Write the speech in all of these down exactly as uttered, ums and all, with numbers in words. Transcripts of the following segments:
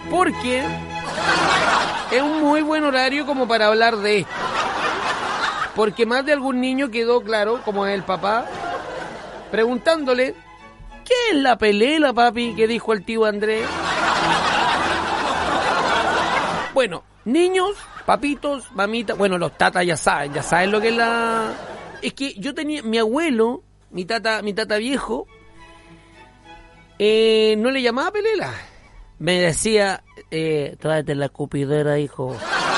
Porque es un muy buen horario como para hablar de esto. Porque más de algún niño quedó claro, como es el papá, preguntándole, ¿qué es la pelela, papi? Que dijo el tío Andrés. Bueno, niños, papitos, mamitas, bueno, los tatas ya saben, ya saben lo que es la... Es que yo tenía, mi abuelo, mi tata, mi tata viejo, eh, no le llamaba pelela. Me decía, eh, tráete la cupidera, hijo.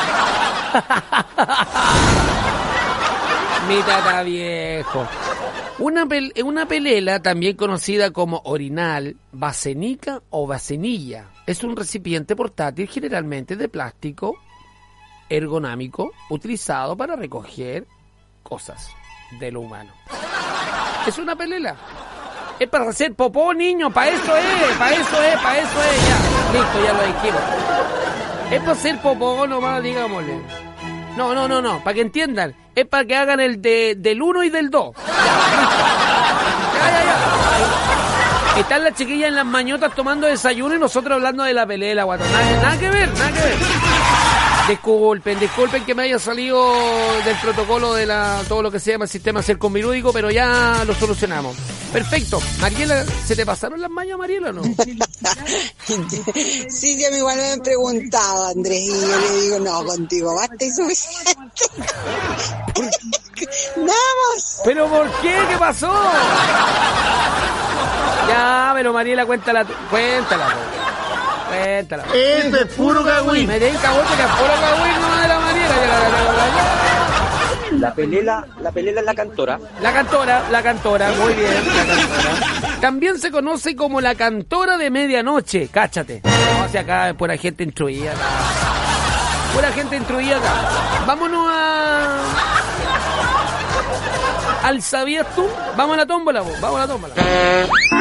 Mi tata viejo. Una, pel- una pelela, también conocida como orinal, vasenica o vasenilla, es un recipiente portátil generalmente de plástico ergonómico utilizado para recoger cosas de lo humano. Es una pelela. Es para hacer popó, niño, para eso es, para eso es, para eso es, ya. Listo, ya lo dijimos. Es para hacer popó nomás, digámosle. No, no, no, no, para que entiendan. Es para que hagan el de, del uno y del dos. Ya, ya, ya. Están las chiquillas en las mañotas tomando desayuno y nosotros hablando de la pelela, guatón. Nada, nada que ver, nada que ver. Disculpen, disculpen que me haya salido del protocolo de la todo lo que se llama el sistema cercomirúdico, pero ya lo solucionamos. Perfecto. Mariela, ¿se te pasaron las mañas, Mariela, o no? Sí, ya igual me han preguntado, Andrés, y yo le digo, no, contigo basta y suficiente. Nada más. ¿Pero por qué? ¿Qué pasó? Ya, pero Mariela, cuéntala, cuéntala. Cuéntala. Esto es puro cagüín. Me den cagote que es puro cagüín, no de la Mariela. Ya, ya, ya, ya. La pelela, la pelela es la cantora. La cantora, la cantora, muy bien, la cantora. También se conoce como la cantora de medianoche, cáchate. No, si acá es pura gente instruida acá. Pura gente instruida acá. Vámonos a... ¿Al sabías tú? Vamos a la tómbola, vos, vamos a la tómbola.